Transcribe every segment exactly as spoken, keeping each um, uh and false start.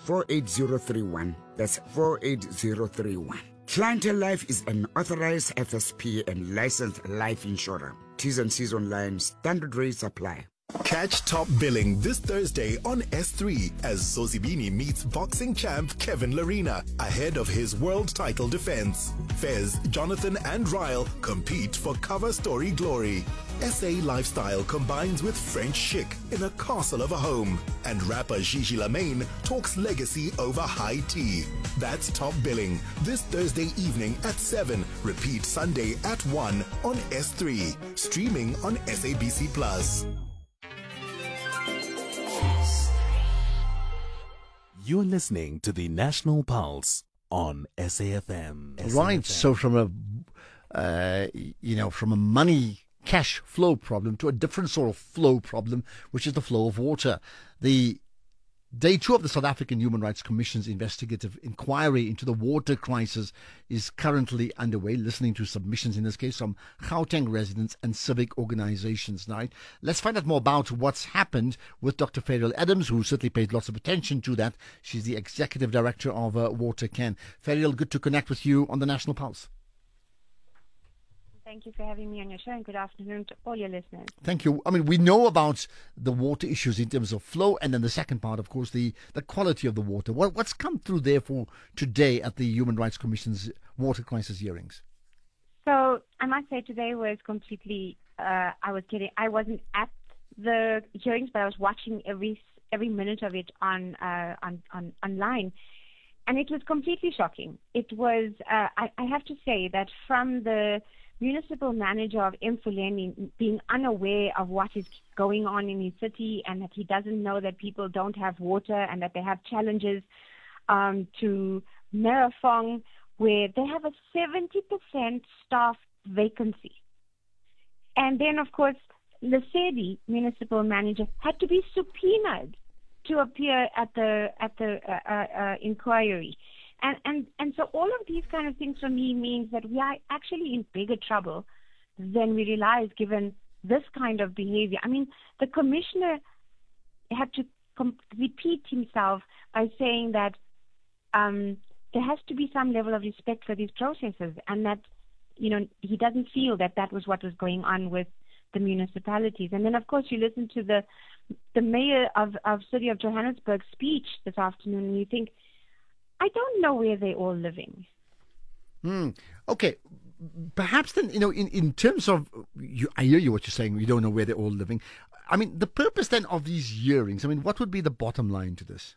four eight zero three one. That's four eight zero three one. Clientele Life is an authorized F S P and licensed life insurer. T's and C's online. Standard rates apply. Catch Top Billing this Thursday on S three as Zozibini meets boxing champ Kevin Larina ahead of his world title defense. Fez, Jonathan and Ryle compete for cover story glory. S A lifestyle combines with French chic in a castle of a home. And rapper Gigi Lamaine talks legacy over high tea. That's Top Billing this Thursday evening at seven. Repeat Sunday at one on S three. Streaming on S A B C Plus. You're listening to the National Pulse on S A F M. Right, so from a, uh, you know, from a money cash flow problem to a different sort of flow problem, which is the flow of water. The Day two of the South African Human Rights Commission's investigative inquiry into the water crisis is currently underway, listening to submissions, in this case, from Gauteng residents and civic organizations. Now, let's find out more about what's happened with Doctor Ferial Adams, who certainly paid lots of attention to that. She's the executive director of uh, WaterCan. Ferial, good to connect with you on the National Pulse. Thank you for having me on your show, and good afternoon to all your listeners. Thank you. I mean, we know about the water issues in terms of flow, and then the second part, of course, the, the quality of the water. What, what's come through, therefore, today at the Human Rights Commission's water crisis hearings? So I must say today was completely, uh, I was getting, I wasn't at the hearings, but I was watching every every minute of it on uh, on, on online. And it was completely shocking. It was, uh, I, I have to say that from the municipal manager of Emfuleni being unaware of what is going on in his city and that he doesn't know that people don't have water and that they have challenges, um, to Merafong, where they have a seventy percent staff vacancy. And then, of course, Lesedi, municipal manager, had to be subpoenaed to appear at the at the uh, uh, uh, inquiry. And, and and so all of these kind of things for me means that we are actually in bigger trouble than we realize given this kind of behavior. I mean, the commissioner had to com- repeat himself by saying that um, there has to be some level of respect for these processes, and that, you know, he doesn't feel that that was what was going on with the municipalities. And then, of course, you listen to the the mayor of, of City of Johannesburg's speech this afternoon, and you think, I don't know where they're all living. Hmm. Okay. Perhaps then, you know, in, in terms of, you, I hear you what you're saying, we don't know where they're all living. I mean, the purpose then of these hearings, I mean, what would be the bottom line to this?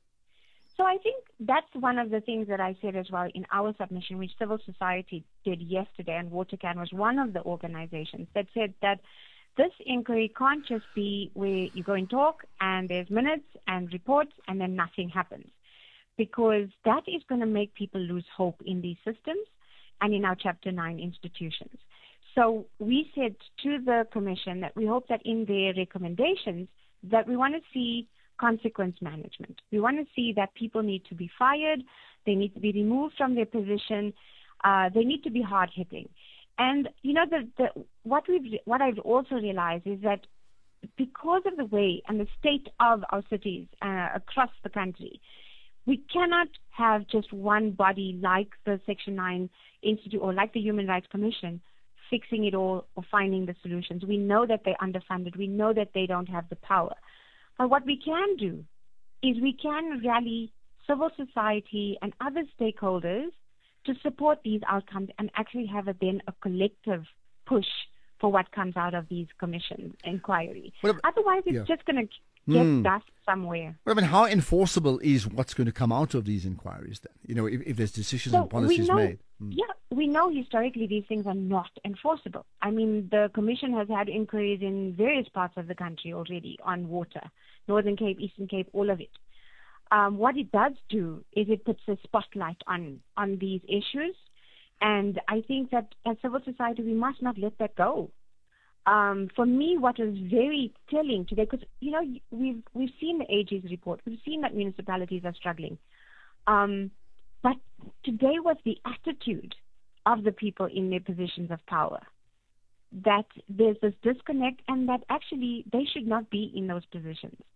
So I think that's one of the things that I said as well in our submission, which civil society did yesterday, and WaterCan was one of the organizations that said that this inquiry can't just be where you go and talk and there's minutes and reports and then nothing happens, because that is going to make people lose hope in these systems and in our Chapter nine institutions. So we said to the Commission that we hope that in their recommendations that we want to see consequence management. We want to see that people need to be fired, they need to be removed from their position, uh, they need to be hard-hitting. And, you know, the, the, what, we've, what I've also realized is that because of the way and the state of our cities uh, across the country, we cannot have just one body like the Section nine Institute or like the Human Rights Commission fixing it all or finding the solutions. We know that they're underfunded. We know that they don't have the power. But what we can do is we can rally civil society and other stakeholders to support these outcomes and actually have a, then a collective push for what comes out of these commission inquiry. Well, Otherwise, it's yeah. just going to get mm. dust somewhere. Well, I mean, how enforceable is what's going to come out of these inquiries then? You know, if, if there's decisions so and policies know, made. Mm. Yeah, we know historically these things are not enforceable. I mean, the Commission has had inquiries in various parts of the country already on water, Northern Cape, Eastern Cape, all of it. Um, what it does do is it puts a spotlight on, on these issues. And I think that as civil society, we must not let that go. Um, for me, what was very telling today, because, you know, we've, we've seen the A G's report. We've seen that municipalities are struggling. Um, but today was the attitude of the people in their positions of power, that there's this disconnect and that actually they should not be in those positions.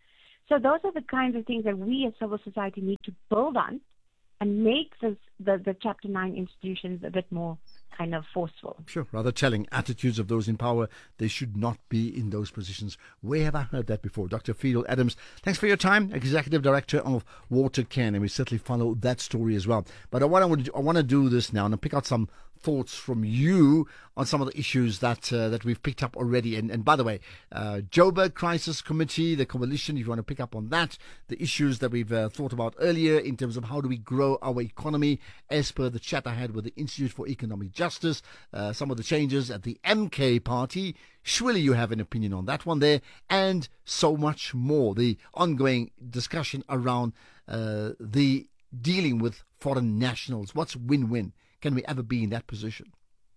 So those are the kinds of things that we as civil society need to build on and make this, the, the Chapter nine institutions a bit more kind of forceful. Sure, rather telling attitudes of those in power. They should not be in those positions. Where have I heard that before? Doctor Fiedel Adams, thanks for your time, Executive Director of WaterCan, and we certainly follow that story as well. But I want to I want to do this now and pick out some thoughts from you on some of the issues that uh, that we've picked up already. And, and by the way, uh, Joburg Crisis Committee, the coalition, if you want to pick up on that, the issues that we've uh, thought about earlier in terms of how do we grow our economy as per the chat I had with the Institute for Economic Justice, uh, some of the changes at the M K party. Surely you have an opinion on that one there, and so much more. The ongoing discussion around uh, the dealing with foreign nationals. What's win-win? Can we ever be in that position?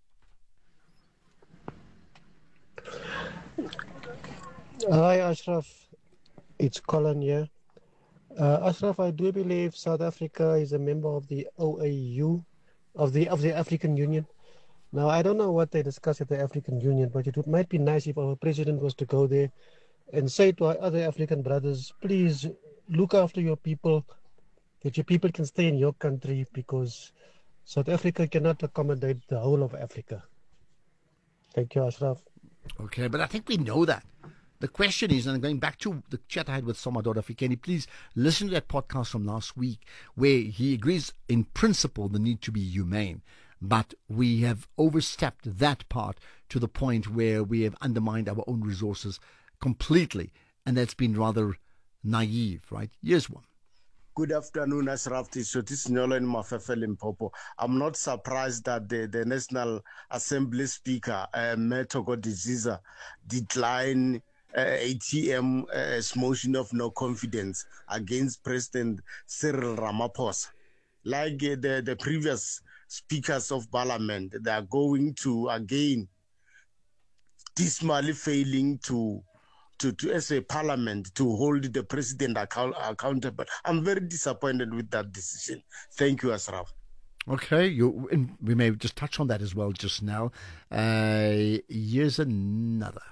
Hi, Ashraf. It's Colin here. Uh, Ashraf, I do believe South Africa is a member of the O A U, of the of the African Union. Now, I don't know what they discuss at the African Union, but it would, might be nice if our president was to go there and say to our other African brothers, please look after your people, that your people can stay in your country, because South Africa cannot accommodate the whole of Africa. Thank you, Ashraf. Okay, but I think we know that. The question is, and going back to the chat I had with Somadoda Fikeni, please listen to that podcast from last week where he agrees in principle the need to be humane. But we have overstepped that part to the point where we have undermined our own resources completely. And that's been rather naive, right? Here's one. Good afternoon, Ashraf. This is Nyolo in Mafefe, Limpopo. I'm not surprised that the, the National Assembly Speaker, uh, Metoko Diziza, declined uh, A T M's motion of no confidence against President Cyril Ramaphosa. Like uh, the, the previous speakers of parliament, they are going to, again, dismally failing to To, to as a parliament to hold the president account, accountable. I'm very disappointed with that decision. Thank you, Ashraf. Okay, you, and we may just touch on that as well just now. Uh, here's another.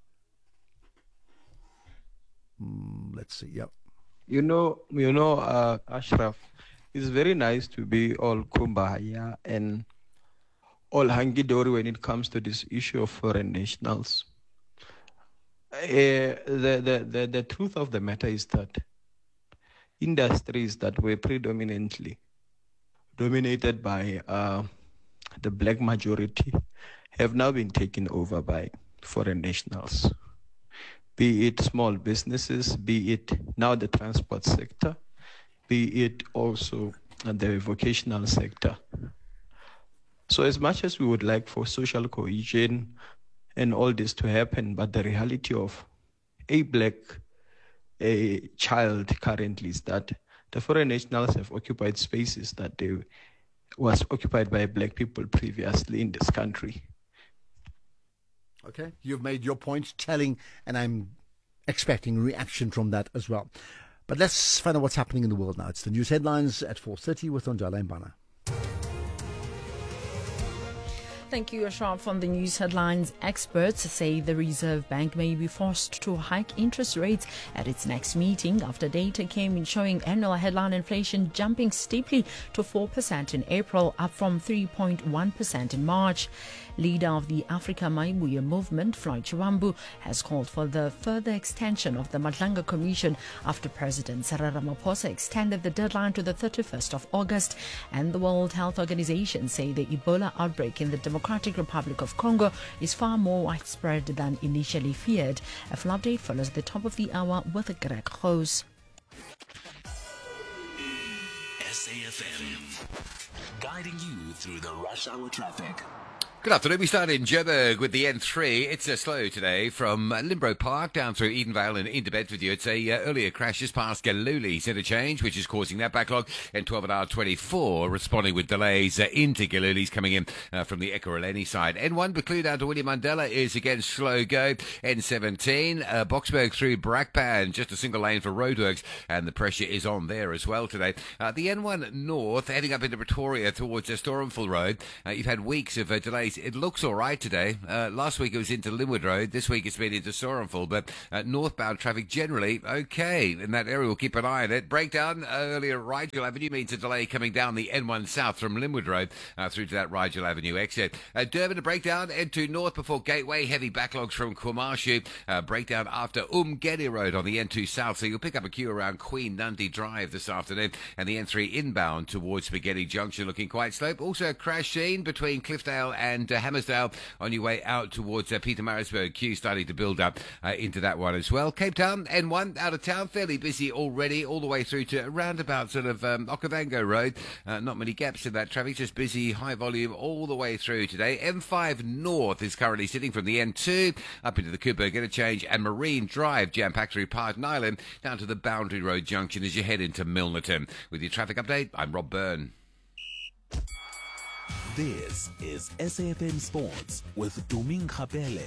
Mm, let's see. Yep. You know, you know, uh, Ashraf, it's very nice to be all kumbaya and all hunky-dory when it comes to this issue of foreign nationals. Uh, the, the, the, the truth of the matter is that industries that were predominantly dominated by uh, the black majority have now been taken over by foreign nationals, be it small businesses, be it now the transport sector, be it also the vocational sector. So as much as we would like for social cohesion and all this to happen, but the reality of a black a child currently is that the foreign nationals have occupied spaces that they was occupied by black people previously in this country. Okay, you've made your point, telling, and I'm expecting reaction from that as well. But let's find out what's happening in the world now. It's the news headlines at four thirty with Ondala Mbana. Thank you, Ashraf. On the news headlines, experts say the Reserve Bank may be forced to hike interest rates at its next meeting after data came in showing annual headline inflation jumping steeply to four percent in April, up from three point one percent in March. Leader of the Africa Maibuya movement, Floyd Chiwambu, has called for the further extension of the Madlanga Commission after President Cyril Ramaphosa extended the deadline to the thirty-first of August. And the World Health Organization say the Ebola outbreak in the Democratic Republic of Congo is far more widespread than initially feared. A full update follows at the top of the hour with Greg Rose. S A F M, guiding you through the rush hour traffic. Good afternoon. We start in Joburg with the N three. It's uh, slow today from Limbro Park down through Edenvale and into Bedfordview. It's a uh, earlier crash just past Galilee's interchange, which is causing that backlog. N twelve at R twenty-four, responding with delays uh, into Galilee's coming in uh, from the Ekurhuleni side. N one, Buccleuch down to William Mandela is again slow go. N seventeen, uh, Boksburg through Brakpan, just a single lane for roadworks, and the pressure is on there as well today. Uh, the N one North, heading up into Pretoria towards uh, Stormful Road. Uh, you've had weeks of uh, delays ways, it looks all right today. Uh, last week it was into Linwood Road. This week it's been into Sorrenful, but uh, northbound traffic generally okay in that area. We'll keep an eye on it. Breakdown earlier at Rigel Avenue means a delay coming down the N one south from Linwood Road uh, through to that Rigel Avenue exit. Uh, Durban a breakdown, N two north before Gateway. Heavy backlogs from Kwamashu. Uh, breakdown after Umgedi Road on the N two south. So you'll pick up a queue around Queen Nundy Drive this afternoon, and the N three inbound towards Spaghetti Junction looking quite slow. Also a crash scene between Cliffdale and uh, Hammersdale on your way out towards uh, Pietermaritzburg. Queue starting to build up uh, into that one as well. Cape Town, N one out of town, fairly busy already, all the way through to around about sort of um, Okavango Road. Uh, not many gaps in that traffic, just busy, high volume all the way through today. M five North is currently sitting from the N two up into the Coburg Interchange, and Marine Drive jam-packed through Parton Island down to the Boundary Road junction as you head into Milnerton. With your traffic update, I'm Rob Byrne. This is S A F M Sports with Domin Kapele.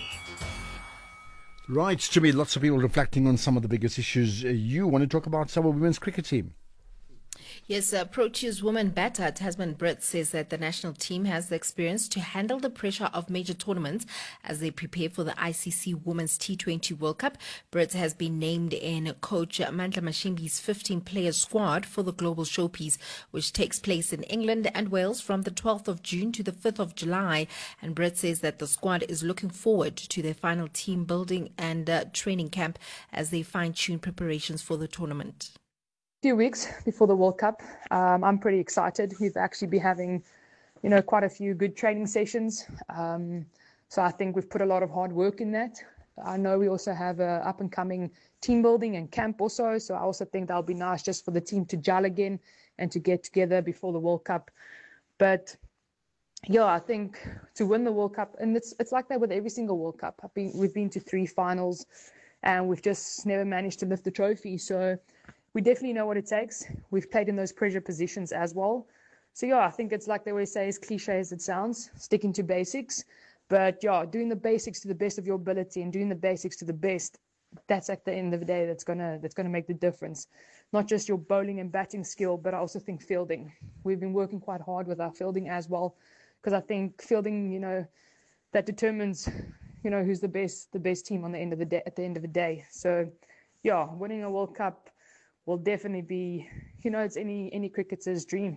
Right, Jimmy, lots of people reflecting on some of the biggest issues. Uh, you want to talk about our women's cricket team? Yes, uh, Proteas woman batter Tasman Britt says that the national team has the experience to handle the pressure of major tournaments as they prepare for the I C C Women's T twenty World Cup. Britt has been named in coach Mandla Mashimbi's fifteen-player squad for the Global Showpiece, which takes place in England and Wales from the twelfth of June to the fifth of July. And Britt says that the squad is looking forward to their final team building and uh, training camp as they fine-tune preparations for the tournament. Few weeks before the World Cup. Um, I'm pretty excited. We've actually been having, you know, quite a few good training sessions. Um, so I think we've put a lot of hard work in that. I know we also have a up and coming team building and camp also. So I also think that'll be nice just for the team to gel again and to get together before the World Cup. But yeah, I think to win the World Cup, and it's it's like that with every single World Cup. I've been, we've been to three finals and we've just never managed to lift the trophy. So we definitely know what it takes. We've played in those pressure positions as well. So, yeah, I think it's like they always say, as cliche as it sounds, sticking to basics. But, yeah, doing the basics to the best of your ability and doing the basics to the best, that's at the end of the day that's gonna that's gonna make the difference. Not just your bowling and batting skill, but I also think fielding. We've been working quite hard with our fielding as well, because I think fielding, you know, that determines, you know, who's the best the best team on the end of the day at the end of the day. So, yeah, winning a World Cup will definitely be, you know, it's any any cricketer's dream.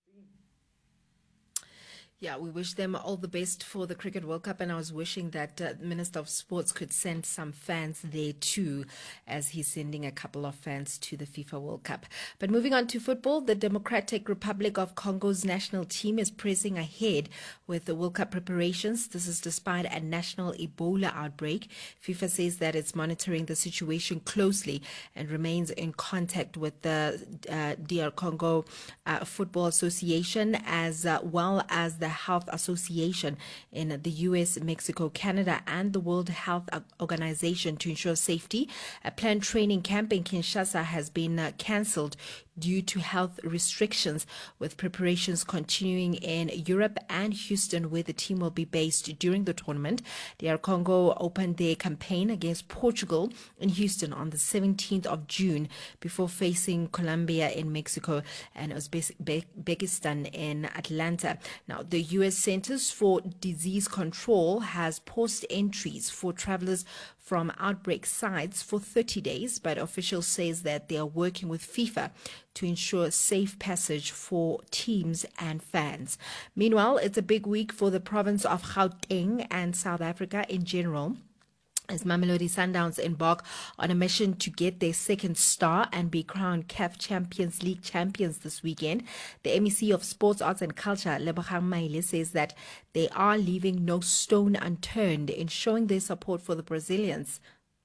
Yeah, we wish them all the best for the Cricket World Cup, and I was wishing that uh, Minister of Sports could send some fans there too, as he's sending a couple of fans to the FIFA World Cup. But moving on to football, the Democratic Republic of Congo's national team is pressing ahead with the World Cup preparations. This is despite a national Ebola outbreak. FIFA says that it's monitoring the situation closely and remains in contact with the uh, D R Congo uh, Football Association as uh, well as the Health Association in the U S, Mexico, Canada, and the World Health Organization to ensure safety. A planned training camp in Kinshasa has been uh, cancelled due to health restrictions, with preparations continuing in Europe and Houston, where the team will be based during the tournament. D R Congo opened their campaign against Portugal in Houston on the seventeenth of June before facing Colombia in Mexico and Uzbekistan in Atlanta. Now, the U S Centers for Disease Control has paused entries for travelers from outbreak sites for thirty days, but officials says that they are working with FIFA to ensure safe passage for teams and fans. Meanwhile, it's a big week for the province of Gauteng and South Africa in general, as Mamelodi Sundowns embark on a mission to get their second star and be crowned C A F Champions League champions this weekend. The M E C of Sports, Arts and Culture, Lebogang Maile, says that they are leaving no stone unturned in showing their support for the Brazilians.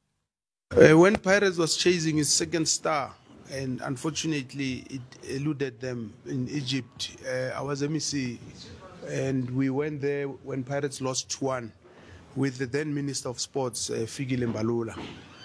Uh, when Pirates was chasing his second star, and unfortunately it eluded them in Egypt, uh, I was M E C, and we went there when Pirates lost one, with the then Minister of Sports, uh, Fikile Mbalula.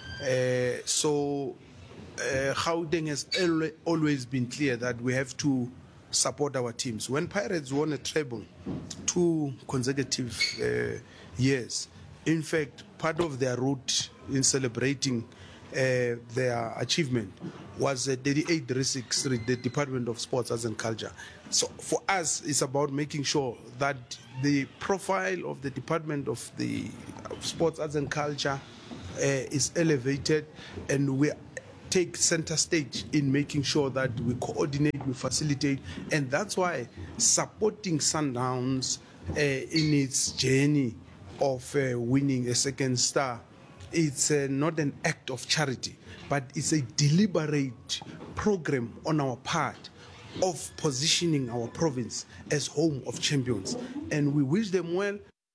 Uh, so uh, Gauteng has always been clear that we have to support our teams. When Pirates won a treble two consecutive uh, years, in fact, part of their route in celebrating uh, their achievement was uh, thirty-eight three sixty-three, the Department of Sports, Arts and Culture. So for us, it's about making sure that the profile of the Department of the Sports, Arts and Culture uh, is elevated, and we take center stage in making sure that we coordinate, we facilitate, and that's why supporting Sundowns uh, in its journey of uh, winning a second star, it's uh, not an act of charity, but it's a deliberate program on our part of positioning our province as home of champions, and we wish them well.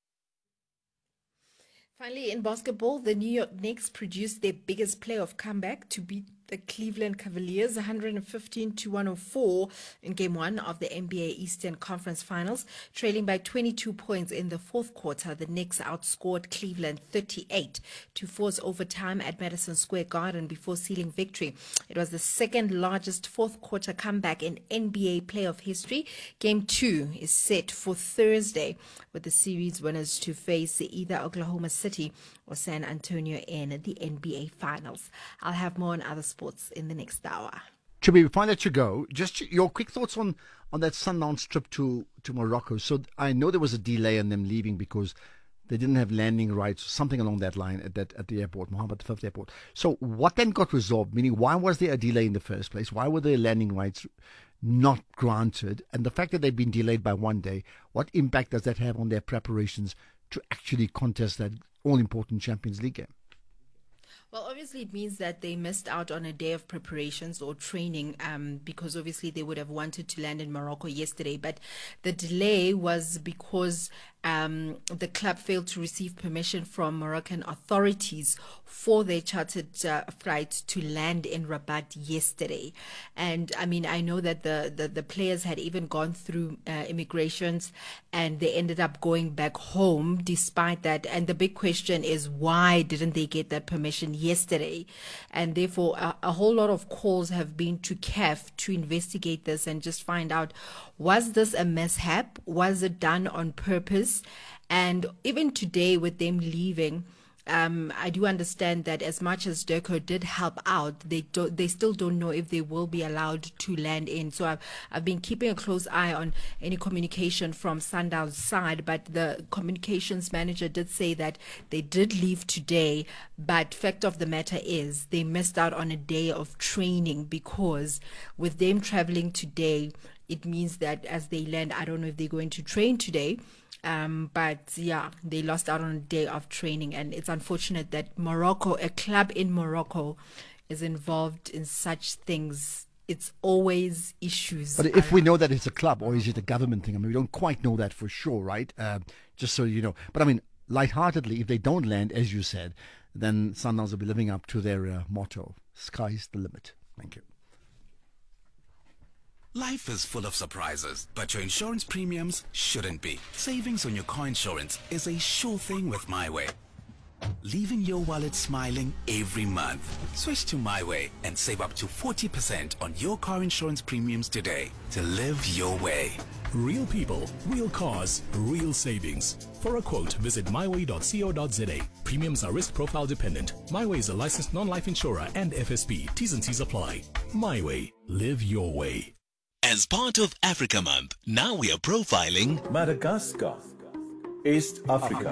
Finally, in basketball, the New York Knicks produced their biggest playoff comeback to beat the Cleveland Cavaliers one fifteen to one oh four in game one of the N B A Eastern Conference Finals. Trailing by twenty-two points in the fourth quarter, the Knicks outscored Cleveland thirty-eight to force overtime at Madison Square Garden before sealing victory. It was the second largest fourth quarter comeback in N B A playoff history. Game two is set for Thursday, with the series winners to face either Oklahoma City or San Antonio in the N B A Finals. I'll have more on other sports in the next hour. Chibi, before I let you go, just your quick thoughts on, on that Sundowns trip to, to Morocco. So I know there was a delay in them leaving because they didn't have landing rights, something along that line at that at the airport, Mohammed the Fifth Airport. So what then got resolved? Meaning, why was there a delay in the first place? Why were their landing rights not granted? And the fact that they've been delayed by one day, what impact does that have on their preparations to actually contest that all-important Champions League game? Well, obviously it means that they missed out on a day of preparations or training um, because obviously they would have wanted to land in Morocco yesterday. But the delay was because um, the club failed to receive permission from Moroccan authorities for their chartered uh, flight to land in Rabat yesterday. And I mean, I know that the, the, the players had even gone through uh, immigrations and they ended up going back home despite that. And the big question is, why didn't they get that permission yesterday? And therefore a, a whole lot of calls have been to C A F to investigate this and just find out, was this a mishap? Was it done on purpose? And even today with them leaving, Um, I do understand that as much as DIRCO did help out, they do, they still don't know if they will be allowed to land in. So I've, I've been keeping a close eye on any communication from Sundowns' side, but the communications manager did say that they did leave today, but fact of the matter is they missed out on a day of training because with them traveling today, it means that as they land, I don't know if they're going to train today. Um, but yeah, they lost out on a day of training, and it's unfortunate that Morocco, a club in Morocco, is involved in such things. It's always issues. But if we know that it's a club or is it a government thing, I mean, we don't quite know that for sure, right? Uh, just so you know. But I mean, lightheartedly, if they don't land, as you said, then Sundowns will be living up to their uh, motto, sky's the limit. Thank you. Life is full of surprises, but your insurance premiums shouldn't be. Savings on your car insurance is a sure thing with MyWay. Leaving your wallet smiling every month. Switch to MyWay and save up to forty percent on your car insurance premiums today to live your way. Real people, real cars, real savings. For a quote, visit my way dot co dot za. Premiums are risk profile dependent. MyWay is a licensed non-life insurer and F S P. T's and C's apply. MyWay. Live your way. As part of Africa Month, now we are profiling Madagascar, East Africa.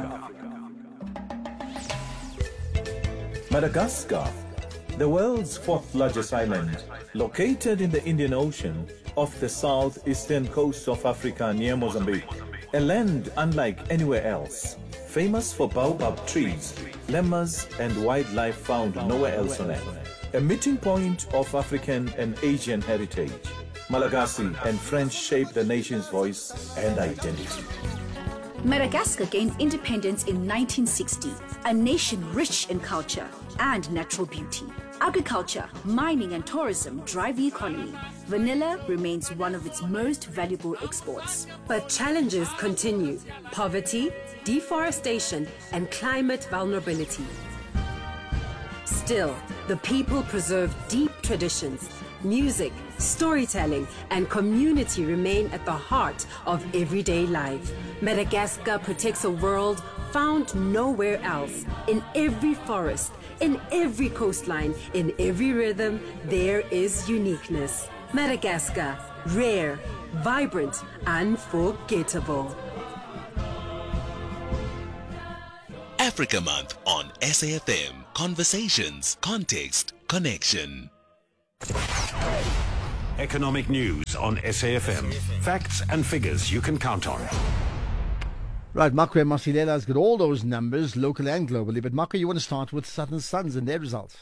Madagascar, the world's fourth largest island, located in the Indian Ocean off the southeastern coast of Africa near Mozambique. A land unlike anywhere else, famous for baobab trees, lemurs and wildlife found nowhere else on earth. A meeting point of African and Asian heritage. Malagasy and French shaped the nation's voice and identity. Madagascar gained independence in nineteen sixty, a nation rich in culture and natural beauty. Agriculture, mining and tourism drive the economy. Vanilla remains one of its most valuable exports. But challenges continue: poverty, deforestation, and climate vulnerability. Still, the people preserve deep traditions, music, storytelling, and community remain at the heart of everyday life. Madagascar protects a world found nowhere else. In every forest, in every coastline, in every rhythm, there is uniqueness. Madagascar, rare, vibrant, unforgettable. Africa Month on S A F M. Conversations, context, connection. Economic news on S A F M. Facts and figures you can count on. Right, Makwe Masilela has got all those numbers, locally and globally. But Makwe, you want to start with Southern Suns and their results?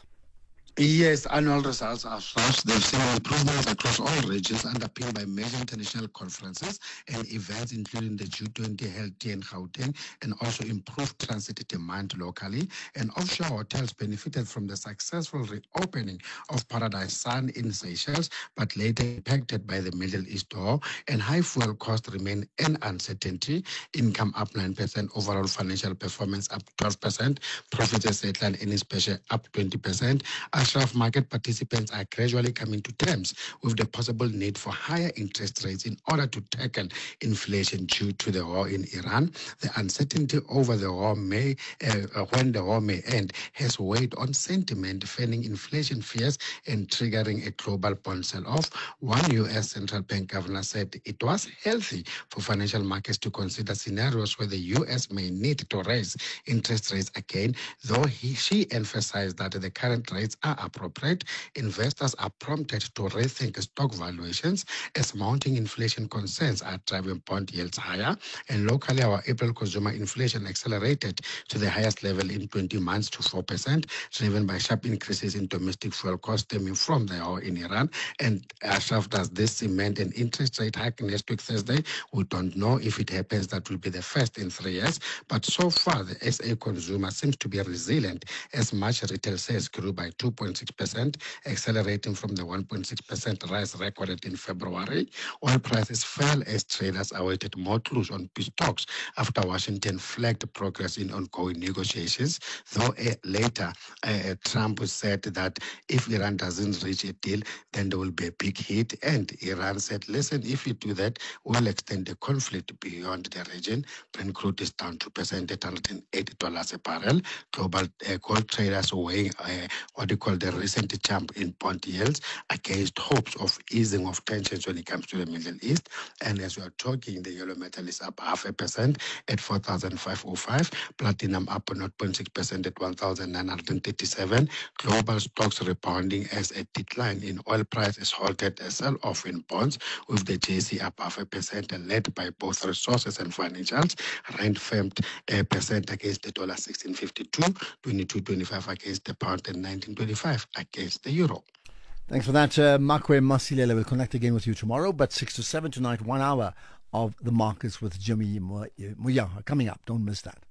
Yes, annual results are flash. They've seen improvements across all regions, underpinned by major international conferences and events, including the G twenty held here in Gauteng, and also improved transit demand locally. And offshore hotels benefited from the successful reopening of Paradise Sun in Seychelles, but later impacted by the Middle East war. And high fuel costs remain an uncertainty. Income up nine percent, overall financial performance up twelve percent, profits as headline earnings per share up twenty percent. Ashraf, market participants are gradually coming to terms with the possible need for higher interest rates in order to tackle inflation due to the war in Iran. The uncertainty over the war may, uh, when the war may end, has weighed on sentiment, fanning inflation fears and triggering a global bond sell-off. One U S central bank governor said it was healthy for financial markets to consider scenarios where the U S may need to raise interest rates again, though he, she emphasized that the current rates are appropriate. Investors are prompted to rethink stock valuations as mounting inflation concerns are driving bond yields higher. And locally, our April consumer inflation accelerated to the highest level in twenty months to four percent, driven by sharp increases in domestic fuel costs stemming from the war in Iran. And Ashraf, does this cement an interest rate hike next week Thursday? We don't know. If it happens, that will be the first in three years. But so far, the S A consumer seems to be resilient as March retail sales grew by two point six percent, accelerating from the one point six percent rise recorded in February. Oil prices fell as traders awaited more clues on peace talks after Washington flagged progress in ongoing negotiations, though uh, later uh, Trump said that if Iran doesn't reach a deal, then there will be a big hit. And Iran said, listen, if you do that, we'll extend the conflict beyond the region. Brent crude is down two percent at one hundred eighty dollars a barrel. Global uh, gold traders weighing uh, what they call the recent jump in bond yields against hopes of easing of tensions when it comes to the Middle East. And as we are talking, the yellow metal is up half a percent at four thousand five hundred five. Platinum up zero point six percent at one thousand nine hundred thirty-seven. Global stocks rebounding as a decline in oil prices halted a sell-off in bonds, with the J C up half a percent led by both resources and financials. Rand firmed a percent against the dollar sixteen fifty-two, twenty-two twenty-five against the pound, and nineteen twenty-five against the euro. Thanks for that, uh, Makwe Masilela. We'll connect again with you tomorrow, but six to seven tonight, one hour of the markets with Jimmy Muya coming up. Don't miss that.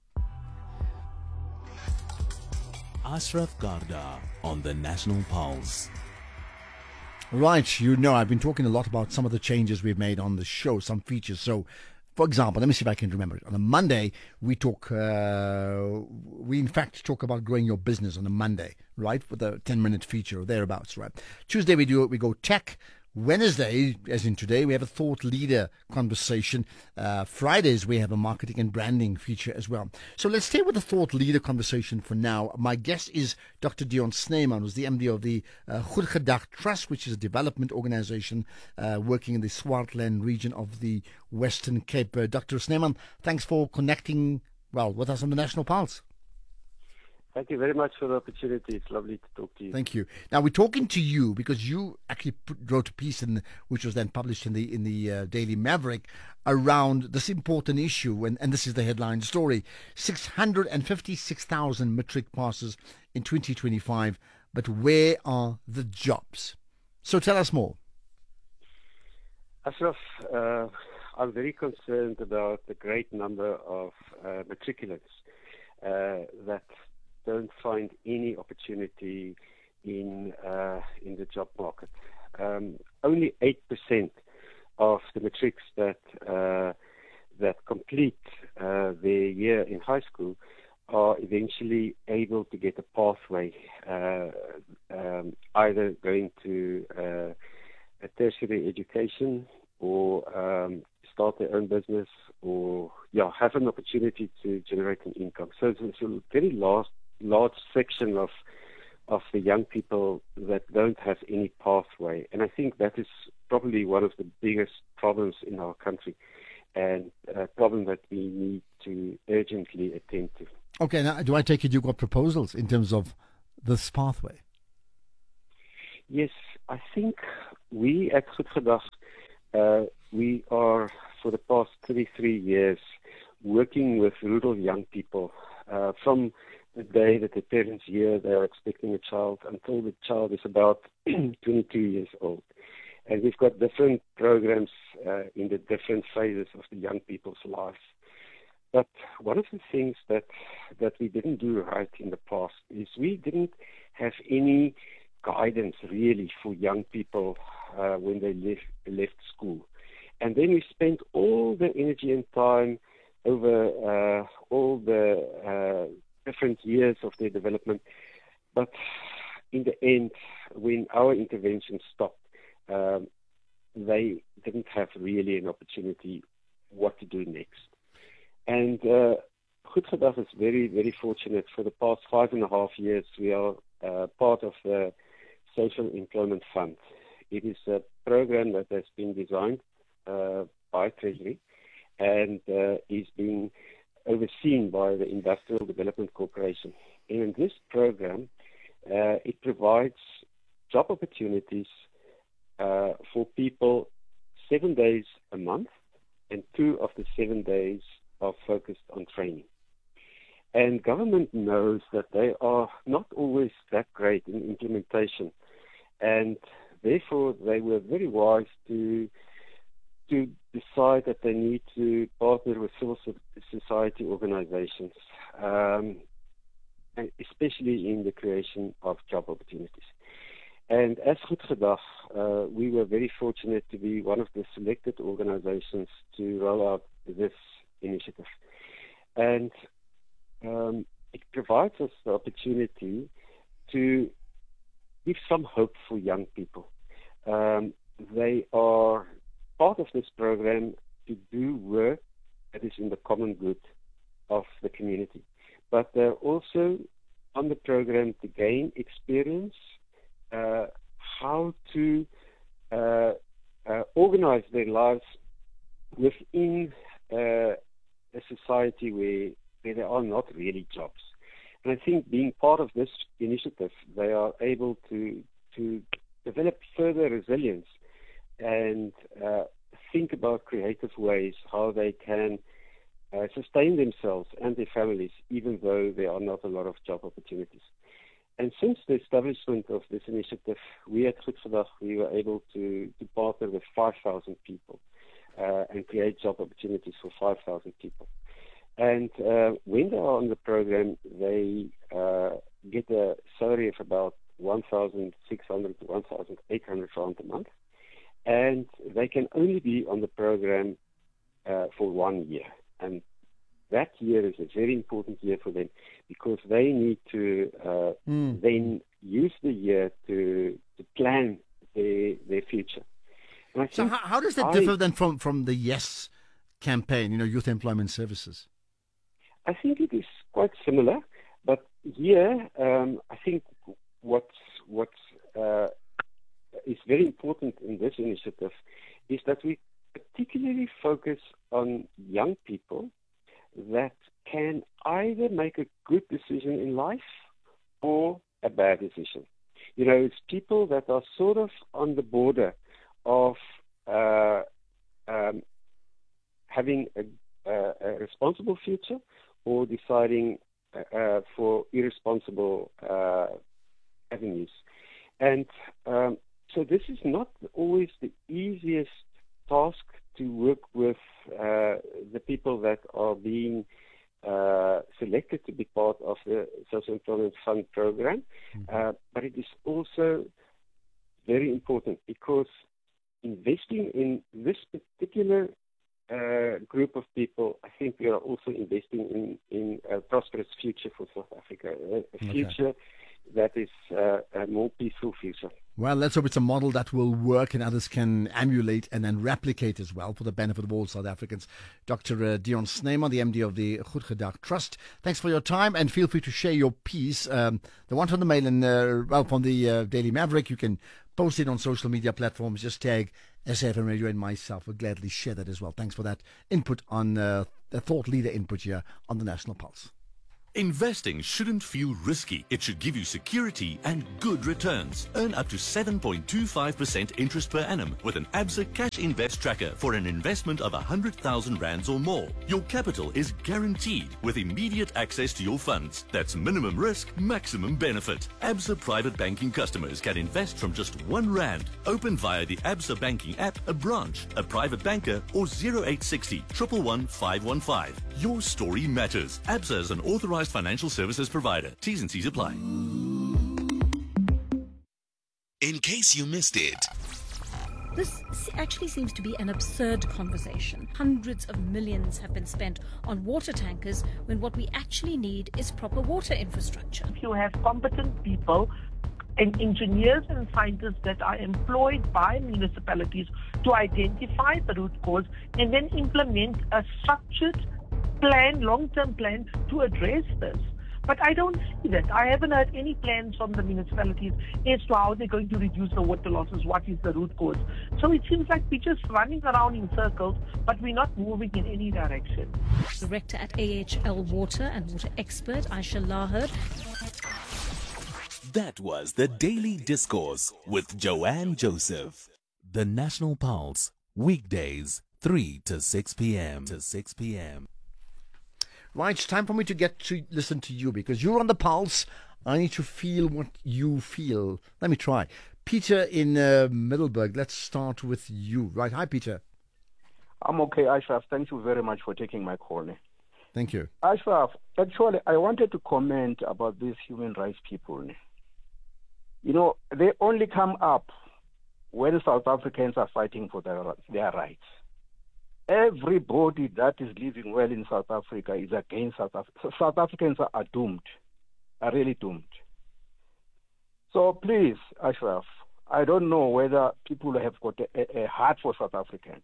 Ashraf Garda on the National Pulse. Right, you know, I've been talking a lot about some of the changes we've made on the show, some features. So, for example, let me see if I can remember it. On a Monday, we talk, uh, we in fact talk about growing your business on a Monday, right? With a ten-minute feature or thereabouts, right? Tuesday, we do it, we go tech. Wednesday, as in today, we have a thought leader conversation. Uh, Fridays, we have a marketing and branding feature as well. So let's stay with the thought leader conversation for now. My guest is Doctor Dion Snyman, who's the M D of the uh, Goedgedag Trust, which is a development organization uh, working in the Swartland region of the Western Cape. Uh, Doctor Snyman, thanks for connecting, well, with us on the National Pulse. Thank you very much for the opportunity. It's lovely to talk to you. Thank you. Now we're talking to you because you actually put, wrote a piece, in, which was then published in the in the uh, Daily Maverick, around this important issue, and, and this is the headline story: six hundred fifty-six thousand matric passes in twenty twenty-five, but where are the jobs? So tell us more. Ashraf, uh, I'm very concerned about the great number of uh, matriculants uh, that don't find any opportunity in uh, in the job market. Um, only eight percent of the matrics that uh, that complete uh, their year in high school are eventually able to get a pathway, uh, um, either going to uh, a tertiary education or um, start their own business, or yeah, have an opportunity to generate an income. So it's, it's a very large, large section of of the young people that don't have any pathway, and I think that is probably one of the biggest problems in our country, and a problem that we need to urgently attend to. Okay, now do I take it you got proposals in terms of this pathway? Yes, I think we at Goedgedag, uh, we are for the past thirty-three years working with rural young people uh, from the day that the parents hear they are expecting a child until the child is about twenty-two years old. And we've got different programs uh, in the different phases of the young people's lives. But one of the things that that we didn't do right in the past is we didn't have any guidance really for young people uh, when they left, left school. And then we spent all the energy and time over uh, all the uh, different years of their development. But in the end, when our intervention stopped, um, they didn't have really an opportunity what to do next. And uh, Goedgedag is very, very fortunate. For the past five and a half years, we are uh, part of the Social Employment Fund. It is a program that has been designed uh, by Treasury and uh, is being overseen by the Industrial Development Corporation. And in this program, uh, it provides job opportunities uh, for people seven days a month, and two of the seven days are focused on training. And government knows that they are not always that great in implementation, and therefore they were very wise to to decide that they need to partner with civil society organizations, um, and especially in the creation of job opportunities. And as Goedgedag, uh, we were very fortunate to be one of the selected organizations to roll out this initiative. And um, it provides us the opportunity to give some hope for young people. Um, they are part of this program to do work that is in the common good of the community. But they're also on the program to gain experience, uh, how to uh, uh, organize their lives within uh, a society where, where there are not really jobs. And I think being part of this initiative, they are able to to develop further resilience and uh, think about creative ways how they can uh, sustain themselves and their families, even though there are not a lot of job opportunities. And since the establishment of this initiative, we at Goedgedag, we were able to, to partner with five thousand people uh, and create job opportunities for five thousand people. And uh, when they are on the program, they uh, get a salary of about one thousand six hundred to one thousand eight hundred rand a month. And they can only be on the program uh, for one year. And that year is a very important year for them because they need to uh, mm. then use the year to, to plan their, their future. And I so think how, how does that I, differ then from, from the YES campaign, you know, Youth Employment Services? I think it is quite similar, but here um, I think what's, what's uh, is very important in this initiative is that we particularly focus on young people that can either make a good decision in life or a bad decision. You know, it's people that are sort of on the border of uh, um, having a, a, a responsible future or deciding uh, for irresponsible uh, avenues. And um, so this is not always the easiest task to work with uh, the people that are being uh, selected to be part of the Social Employment Fund program. Mm-hmm. Uh, but it is also very important because investing in this particular uh, group of people, I think we are also investing in, in a prosperous future for South Africa, a Okay. future that is uh, a more peaceful future. Well, let's hope it's a model that will work and others can emulate and then replicate as well for the benefit of all South Africans. Doctor Uh, Dion Snyman, the M D of the Goed Gedag Trust, thanks for your time and feel free to share your piece. Um, the one from the Mail and, uh, well, from the uh, Daily Maverick, you can post it on social media platforms. Just tag S A F M Radio and myself. We'll gladly share that as well. Thanks for that input on uh, the thought leader input here on the National Pulse. Investing shouldn't feel risky. It should give you security and good returns. Earn up to seven point two five percent interest per annum with an Absa Cash Invest Tracker for an investment of one hundred thousand rands or more. Your capital is guaranteed with immediate access to your funds. That's minimum risk, maximum benefit. Absa Private Banking customers can invest from just one rand. Open via the Absa Banking app, a branch, a private banker, or zero eight six zero, one one one, five one five. Your story matters. Absa is an authorized financial services provider. T's and C's apply. In case you missed it. This actually seems to be an absurd conversation. Hundreds of millions have been spent on water tankers when what we actually need is proper water infrastructure. If you have competent people and engineers and scientists that are employed by municipalities to identify the root cause and then implement a structured plan, long-term plan to address this. But I don't see that. I haven't heard any plans from the municipalities as to how they're going to reduce the water losses, what is the root cause. So it seems like we're just running around in circles, but we're not moving in any direction. Director at A H L Water and water expert Aisha Lahar. That was the Daily Discourse with Joanne Joseph. The National Pulse, weekdays, three to six p.m. to six p.m. Right, it's time for me to get to listen to you because you're on the pulse. I need to feel what you feel. Let me try. Peter in uh, Middleburg, let's start with you. Right, hi Peter. I'm okay, Ashraf. Thank you very much for taking my call. Thank you. Ashraf, actually, I wanted to comment about these human rights people. You know, they only come up when South Africans are fighting for their, their rights. Everybody that is living well in South Africa is against South Africa. South Africans are doomed, are really doomed. So please, Ashraf, I don't know whether people have got a, a heart for South Africans.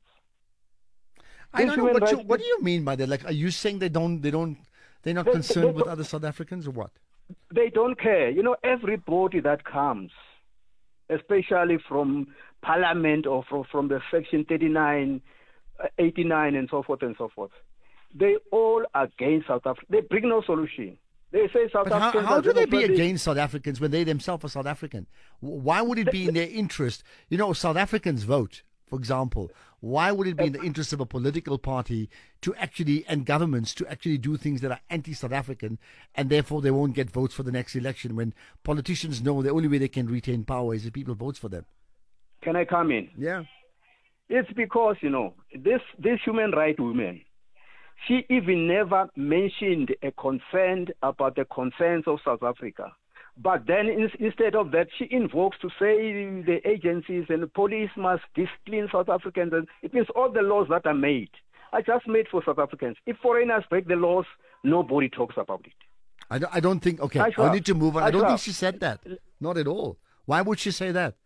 I don't know what you, what do you mean by that? Like, are you saying they don't, they don't, they're not they, concerned they with other South Africans or what? They don't care. You know, everybody that comes, especially from Parliament or from, from the Section thirty-nine, eighty-nine and so forth and so forth, they all against South Africa. They bring no solution. They say South But how, Africans how are do they be democratic. against South Africans when they themselves are South African? W- Why would it be in their interest? You know, South Africans vote, for example. Why would it be in the interest of a political party to actually, and governments to actually do things that are anti-South African, and therefore they won't get votes for the next election when politicians know the only way they can retain power is if people vote for them? Can I come in? Yeah. It's because, you know, this, this human rights woman, she even never mentioned a concern about the concerns of South Africa. But then in, instead of that, she invokes to say the agencies and the police must discipline South Africans. And it means all the laws that are made are just made for South Africans. If foreigners break the laws, nobody talks about it. I don't, I don't think, okay, Ashraf, I need to move on. I don't think Ashraf. she said that. Not at all. Why would she say that?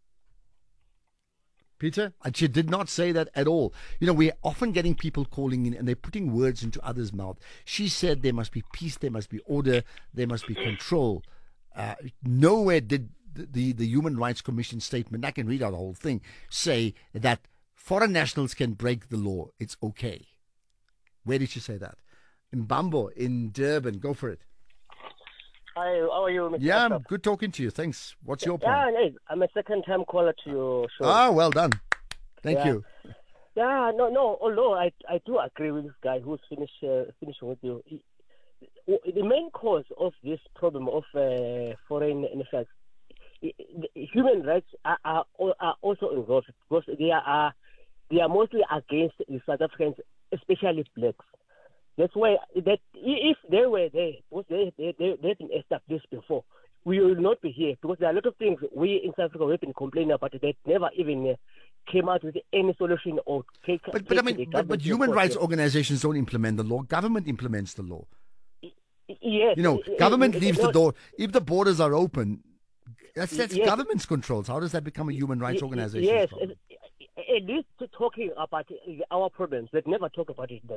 Peter? And she did not say that at all. You know, we're often getting people calling in and they're putting words into others' mouth. She said there must be peace, there must be order, there must be control. Uh, nowhere did the, the, the Human Rights Commission statement, I can read out the whole thing, say that foreign nationals can break the law. It's okay. Where did she say that? In Bambo, in Durban. Go for it. Hi, how are you, Mister Yeah, Ashraf? I'm good talking to you. Thanks. What's your point? Yeah, nice. I'm a second-time caller to your show. Ah, well done. Thank Yeah. you. Yeah, no, no. Although I, I do agree with this guy who's finished, uh, finishing with you. He, the main cause of this problem of uh, foreign influx, human rights are, are, are also involved because they are they are mostly against the South Africans, especially blacks. That's why that if they were there, because they they they they've been established before, we will not be here because there are a lot of things we in South Africa we've been complaining about that never even uh, came out with any solution or take. But, but I mean, but, but human rights organizations don't implement the law. Government implements the law. Yes. You know, government leaves the door. If the borders are open, that's that's yes. government's controls. How does that become a human rights organization? Yes. Problem? At least talking about our problems, they never talk about it then.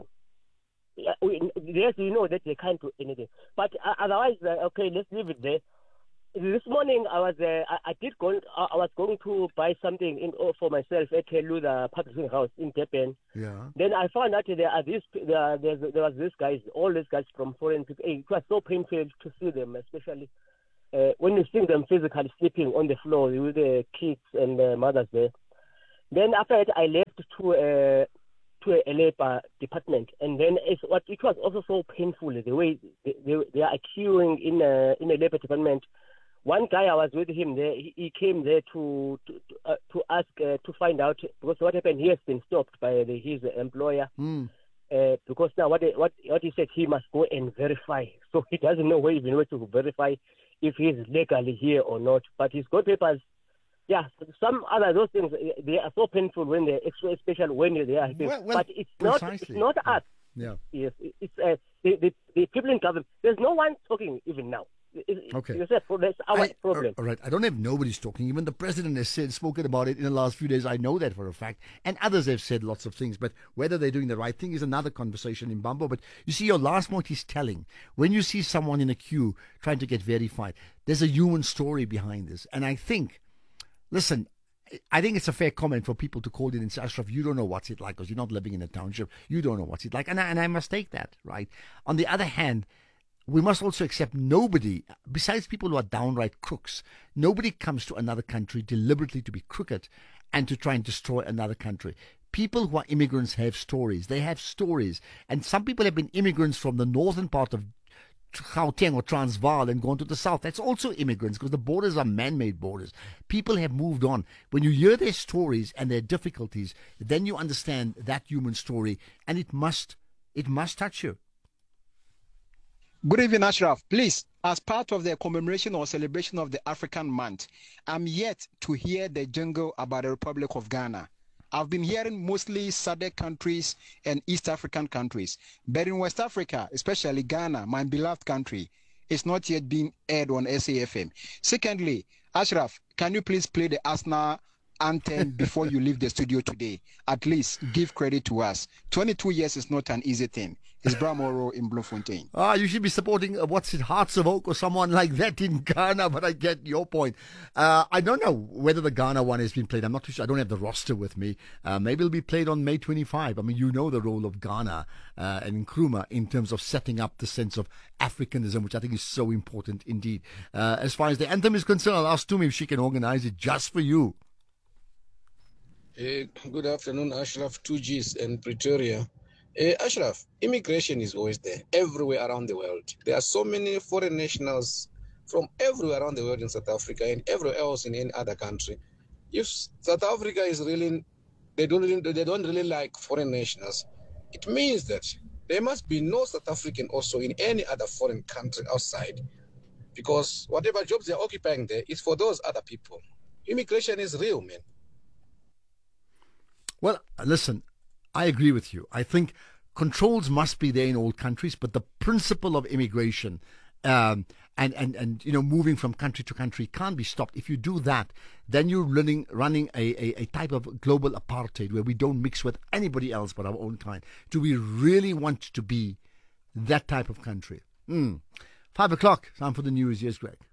Yes, you know that they can't do anything. But otherwise, uh, okay, let's leave it there. This morning, I was uh, I, I did go. I was going to buy something in for myself at Luther Publishing House in Durban. Yeah. Then I found out there are these there, there, there was this guys, all these guys from foreign people. It was so painful to see them, especially uh, when you see them physically sleeping on the floor with the kids and the mothers there. Then after that, I left to a to a labor department, and then it's what it was also so painful the way they, they, they are queuing in a in a labor department. One guy I was with him there, he, he came there to to to, uh, to ask uh, to find out because what happened. He has been stopped by the, his employer mm. uh, because now what what what he said, he must go and verify. So he doesn't know where even where to verify if he's legally here or not. But he's got papers. Yeah, some other those things they are so painful when they, especially when they are. Well, well, but it's not precisely. it's not us. Yeah. Yes, it's uh, the, the the people in government. There's no one talking even now. Okay. It's that's our I, problem. All right. I don't have nobody's talking. Even the president has said, spoken about it in the last few days. I know that for a fact. And others have said lots of things. But whether they're doing the right thing is another conversation in Bambo. But you see, your last point is telling. When you see someone in a queue trying to get verified, there's a human story behind this. And I think, listen, I think it's a fair comment for people to call in and say, Ashraf, you don't know what's it like because you're not living in a township. You don't know what's it like. And I, and I must take that, right? On the other hand, we must also accept nobody, besides people who are downright crooks, nobody comes to another country deliberately to be crooked and to try and destroy another country. People who are immigrants have stories. They have stories. And some people have been immigrants from the northern part of Gauteng or Transvaal and gone to the south. That's also immigrants because the borders are man-made borders. People have moved on. When you hear their stories and their difficulties, then you understand that human story, and it must, it must touch you. Good evening, Ashraf. Please, as part of the commemoration or celebration of the African Month, I'm yet to hear the jingle about the Republic of Ghana. I've been hearing mostly S A D C countries and East African countries. But in West Africa, especially Ghana, my beloved country, it's not yet being aired on S A F M. Secondly, Ashraf, can you please play the Arsenal anthem before you leave the studio today? At least give credit to us. twenty-two years is not an easy thing. It's Bramoro in Bloemfontein. Ah, you should be supporting, uh, what's it, Hearts of Oak or someone like that in Ghana, but I get your point. Uh, I don't know whether the Ghana one has been played. I'm not too sure. I don't have the roster with me. Uh, maybe it'll be played on May twenty-fifth. I mean, you know the role of Ghana uh, and Nkrumah in terms of setting up the sense of Africanism, which I think is so important indeed. Uh, as far as the anthem is concerned, I'll ask Tumi if she can organize it just for you. Uh, good afternoon, Ashraf, two Gs and Pretoria. Uh, Ashraf, immigration is always there, everywhere around the world. There are so many foreign nationals from everywhere around the world in South Africa and everywhere else in any other country. If South Africa is really, they don't really, they don't really like foreign nationals, it means that there must be no South African also in any other foreign country outside, because whatever jobs they're occupying there is for those other people. Immigration is real, man. Well, listen, I agree with you. I think controls must be there in all countries, but the principle of immigration um, and, and, and, you know, moving from country to country can't be stopped. If you do that, then you're running, running a, a, a type of global apartheid where we don't mix with anybody else but our own kind. Do we really want to be that type of country? Mm. Five o'clock, time for the news. Yes, Greg.